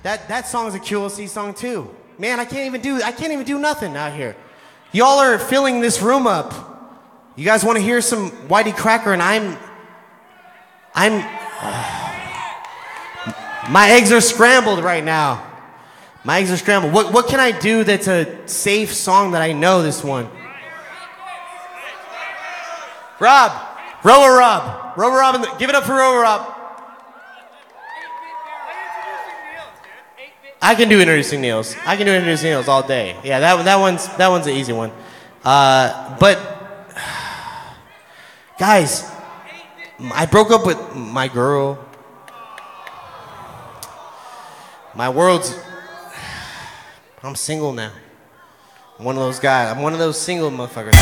That song's a QLC song too. Man, I can't even do nothing out here. Y'all are filling this room up. You guys want to hear some Whitey Cracker, and my eggs are scrambled right now. My eggs are scrambled. What can I do that's a safe song that I know this one? Rob, Rover Rob, give it up for Rover Rob. I can do introducing Neils. I can do introducing Neils all day. Yeah, that one's an easy one. But guys, I broke up with my girl. I'm single now. I'm one of those guys. I'm one of those single motherfuckers.